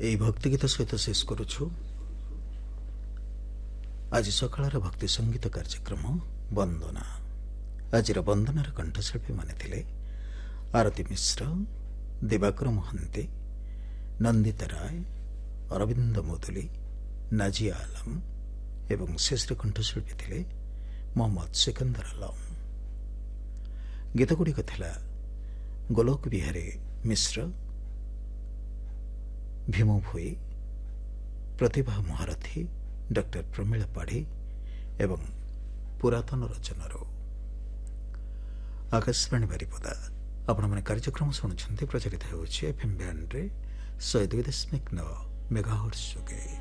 এই ভক্তি গীত সহিত শেষ করুছু আজ সকালের ভক্তি সঙ্গীত কার্যক্রম বন্দনা। আজির বন্দনার কণ্ঠশিল্পী মানে ଥିଲେ আরতি মিশ্র, দিবাকର ମହାନ୍ତି, ନନ୍ଦିତା ରାୟ, ଅରବିନ୍ଦ ମୁଦୁଲି, ନାଜିଆ ଆଲମ ଏବଂ ଶେଷରେ କଣ୍ଠଶିଳ୍ପୀ ଥିଲେ ମୋହମ୍ମଦ ସିକନ୍ଦର ଆଲମ। ଗୀତଗୁଡ଼ିକ ଥିଲା ଗୋଲୋକ ବିହାରୀ ମିଶ୍ର, ଭୀମ ଭୋଇ, ପ୍ରତିଭା ମହାରଥୀ, ଡକ୍ଟର ପ୍ରମିଳା ପାଢ଼ୀ ଏବଂ ପୁରାତନ ରଚନାର ଆକାଶବାଣୀ ବାରିପଦା। ଆପଣମାନେ କାର୍ଯ୍ୟକ୍ରମ ଶୁଣୁଛନ୍ତି, ପ୍ରଚାରିତ ହେଉଛି FM ବ୍ୟାଣ୍ଡରେ 102.9 ମେଗାହର୍ଟ୍ଜ ଯୋଗେ।